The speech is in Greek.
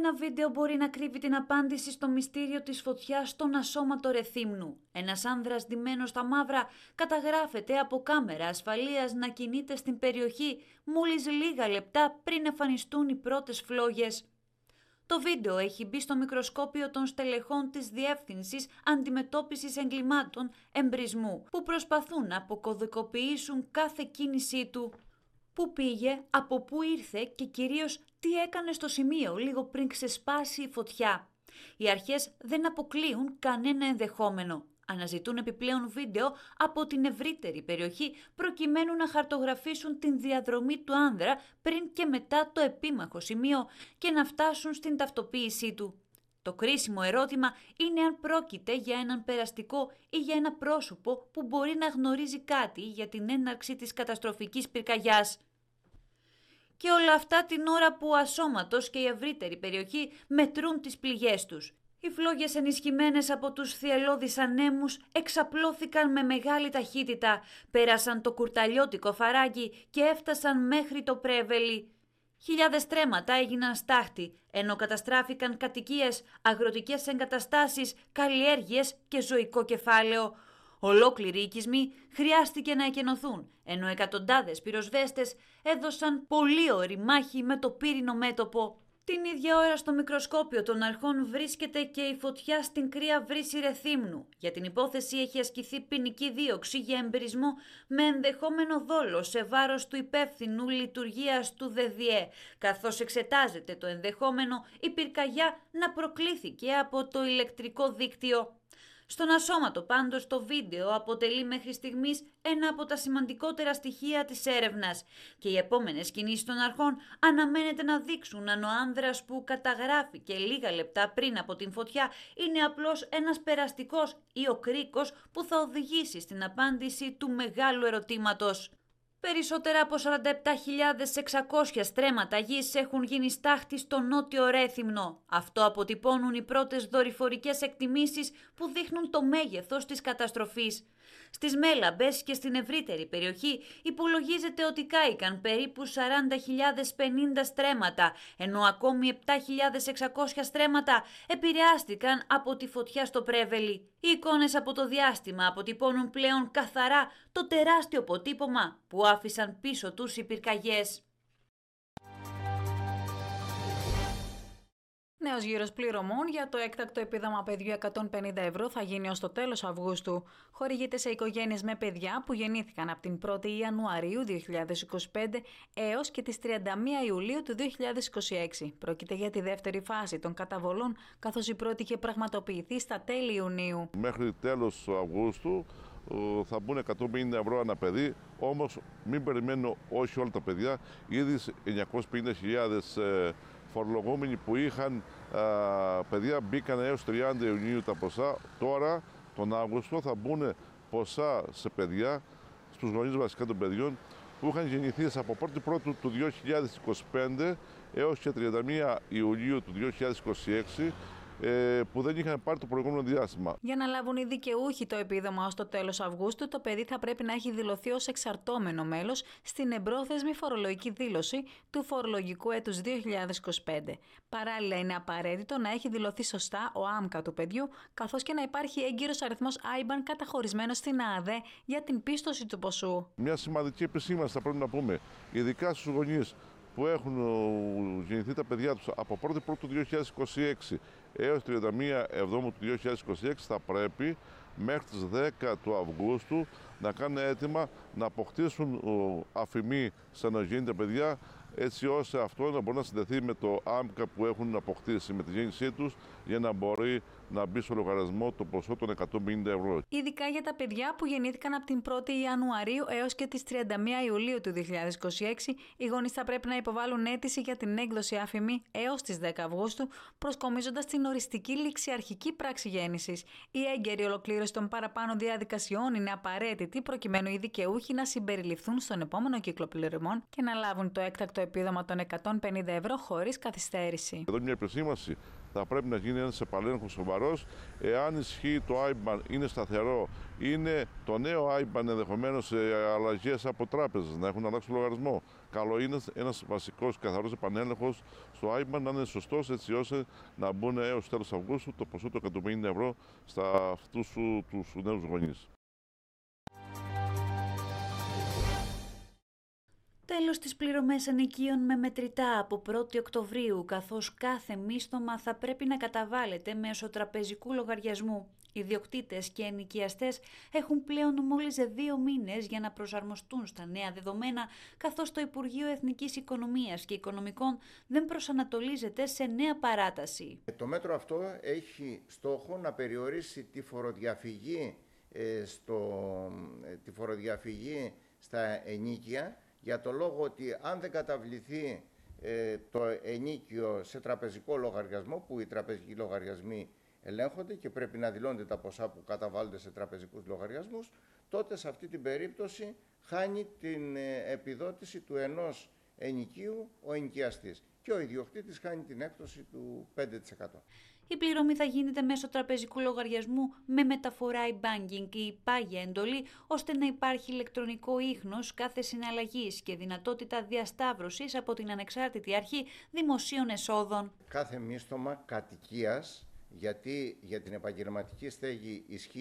Ένα βίντεο μπορεί να κρύβει την απάντηση στο μυστήριο της φωτιάς στον ασώματο Ρεθύμνου. Ένας άνδρας ντυμένος στα μαύρα καταγράφεται από κάμερα ασφαλείας να κινείται στην περιοχή μόλις λίγα λεπτά πριν εμφανιστούν οι πρώτες φλόγες. Το βίντεο έχει μπει στο μικροσκόπιο των στελεχών της Διεύθυνσης Αντιμετώπισης Εγκλημάτων Εμπρισμού, που προσπαθούν να αποκωδικοποιήσουν κάθε κίνησή του. Πού πήγε, από πού ήρθε και κυρίως τι έκανε στο σημείο λίγο πριν ξεσπάσει η φωτιά. Οι αρχές δεν αποκλείουν κανένα ενδεχόμενο. Αναζητούν επιπλέον βίντεο από την ευρύτερη περιοχή προκειμένου να χαρτογραφήσουν την διαδρομή του άνδρα πριν και μετά το επίμαχο σημείο και να φτάσουν στην ταυτοποίησή του. Το κρίσιμο ερώτημα είναι αν πρόκειται για έναν περαστικό ή για ένα πρόσωπο που μπορεί να γνωρίζει κάτι για την έναρξη της καταστροφικής πυρκαγιάς. Και όλα αυτά την ώρα που ο ασώματος και η ευρύτερη περιοχή μετρούν τις πληγές τους. Οι φλόγες ενισχυμένες από τους θυελλώδεις ανέμους εξαπλώθηκαν με μεγάλη ταχύτητα, πέρασαν το κουρταλιώτικο Φαράγγι και έφτασαν μέχρι το Πρέβελι. Χιλιάδες στρέμματα έγιναν στάχτη, ενώ καταστράφηκαν κατοικίες, αγροτικές εγκαταστάσεις, καλλιέργειες και ζωικό κεφάλαιο. Ολόκληροι οικισμοί χρειάστηκε να εκενωθούν, ενώ εκατοντάδες πυροσβέστες έδωσαν πολύωρη μάχη με το πύρινο μέτωπο. Την ίδια ώρα στο μικροσκόπιο των αρχών βρίσκεται και η φωτιά στην κρύα βρύση Ρεθύμνου. Για την υπόθεση έχει ασκηθεί ποινική δίωξη για εμπειρισμό με ενδεχόμενο δόλο σε βάρος του υπεύθυνου λειτουργίας του ΔΔΕ, καθώς εξετάζεται το ενδεχόμενο η πυρκαγιά να προκλήθηκε από το ηλεκτρικό δίκτυο. Στον ασώματο πάντως το βίντεο αποτελεί μέχρι στιγμής ένα από τα σημαντικότερα στοιχεία της έρευνας και οι επόμενες κινήσεις των αρχών αναμένεται να δείξουν αν ο άνδρας που καταγράφηκε λίγα λεπτά πριν από την φωτιά είναι απλώς ένας περαστικός ή ο κρίκος που θα οδηγήσει στην απάντηση του μεγάλου ερωτήματος. Περισσότερα από 47.600 στρέμματα γης έχουν γίνει στάχτη στο νότιο Ρέθυμνο. Αυτό αποτυπώνουν οι πρώτες δορυφορικές εκτιμήσεις που δείχνουν το μέγεθος της καταστροφής. Στις Μέλαμπες και στην ευρύτερη περιοχή υπολογίζεται ότι κάηκαν περίπου 40.050 στρέμματα, ενώ ακόμη 7.600 στρέμματα επηρεάστηκαν από τη φωτιά στο Πρέβελι. Οι εικόνες από το διάστημα αποτυπώνουν πλέον καθαρά το τεράστιο αποτύπωμα που άφησαν πίσω τους οι πυρκαγιές. Νέος γύρος πληρωμών για το έκτακτο επίδομα παιδιού 150 ευρώ θα γίνει ως το τέλος Αυγούστου. Χορηγείται σε οικογένειες με παιδιά που γεννήθηκαν από την 1η Ιανουαρίου 2025 έως και τις 31 Ιουλίου του 2026. Πρόκειται για τη δεύτερη φάση των καταβολών, καθώς η πρώτη είχε πραγματοποιηθεί στα τέλη Ιουνίου. Μέχρι τέλος Αυγούστου θα μπουν 150 ευρώ ανά παιδί, όμως μην περιμένω όχι όλα τα παιδιά, ήδη 950.000 φορολογούμενοι που είχαν παιδιά μπήκαν έως 30 Ιουνίου τα ποσά. Τώρα τον Αύγουστο θα μπουν ποσά σε παιδιά, στους γονείς βασικά των παιδιών που είχαν γεννηθεί από 1η Πρώτου του 2025 έως και 31 Ιουλίου του 2026 που δεν είχαν πάρει το προηγούμενο διάστημα. Για να λάβουν οι δικαιούχοι το επίδομα ως το τέλος Αυγούστου, το παιδί θα πρέπει να έχει δηλωθεί ως εξαρτώμενο μέλος στην εμπρόθεσμη φορολογική δήλωση του φορολογικού έτους 2025. Παράλληλα, είναι απαραίτητο να έχει δηλωθεί σωστά ο άμκα του παιδιού, καθώς και να υπάρχει έγκυρος αριθμός IBAN καταχωρισμένος στην ΑΑΔΕ για την πίστοση του ποσού. Μια σημαντική επισήμανση θα πρέπει να πούμε, ειδικά στους γονείς που έχουν γεννηθεί τα παιδιά τους από 1η Πρώτου 2026 έως 31 Εβδόμου του 2026 θα πρέπει μέχρι τις 10 του Αυγούστου να κάνουν έτοιμα να αποκτήσουν αφημί σαν να γίνει τα παιδιά, έτσι ώστε αυτό να μπορεί να συνδεθεί με το άμκα που έχουν αποκτήσει με τη γέννησή τους για να μπορεί να μπει στο λογαριασμό το ποσό των 150 ευρώ. Ειδικά για τα παιδιά που γεννήθηκαν από την 1η Ιανουαρίου έως και τις 31 Ιουλίου του 2026, οι γονείς θα πρέπει να υποβάλουν αίτηση για την έκδοση αφημί έως τις 10 Αυγούστου, προσκομίζοντας την οριστική ληξιαρχική πράξη γέννησης. Η έγκαιρη ολοκλήρωση των παραπάνω διαδικασιών είναι απαραίτητη προκειμένου οι δικαιούχοι να συμπεριληφθούν στον επόμενο κύκλο πληρωμών και να λάβουν το έκτακτο επίδομα των 150 ευρώ χωρίς καθυστέρηση. Εδώ μια επισήμανση. θα πρέπει να γίνει ένας επαλέγχος σοβαρός. Εάν ισχύει το IBAN, είναι σταθερό, είναι το νέο IBAN ενδεχομένως αλλαγές από τράπεζες, να έχουν αλλάξει λογαριασμό. Καλό είναι ένας βασικός καθαρός επανέλεγχος στο IBAN να είναι σωστός, έτσι ώστε να μπουν έως τέλος Αυγούστου το ποσό του 150 ευρώ στα αυτούς τους νέους γονείς. Τέλος τις πληρωμές ενοικίων με μετρητά από 1η Οκτωβρίου, καθώς κάθε μίστομα θα πρέπει να καταβάλλεται μέσω τραπεζικού λογαριασμού. Οι ιδιοκτήτες και ενοικιαστές έχουν πλέον μόλις 2 μήνες για να προσαρμοστούν στα νέα δεδομένα, καθώς το Υπουργείο Εθνικής Οικονομίας και Οικονομικών δεν προσανατολίζεται σε νέα παράταση. Το μέτρο αυτό έχει στόχο να περιορίσει τη φοροδιαφυγή στα ενοίκια, για το λόγο ότι αν δεν καταβληθεί το ενοίκιο σε τραπεζικό λογαριασμό, που οι τραπεζικοί λογαριασμοί ελέγχονται και πρέπει να δηλώνται τα ποσά που καταβάλλονται σε τραπεζικούς λογαριασμούς, τότε σε αυτή την περίπτωση χάνει την επιδότηση του ενός ενοικίου ο ενοικιαστής και ο ιδιοκτήτης χάνει την έκπτωση του 5%. Η πληρωμή θα γίνεται μέσω τραπεζικού λογαριασμού με μεταφορά e-banking ή πάγια εντολή, ώστε να υπάρχει ηλεκτρονικό ίχνος κάθε συναλλαγής και δυνατότητα διασταύρωσης από την Ανεξάρτητη Αρχή Δημοσίων Εσόδων. Κάθε μίστομα κατοικίας, γιατί για την επαγγελματική στέγη ισχύει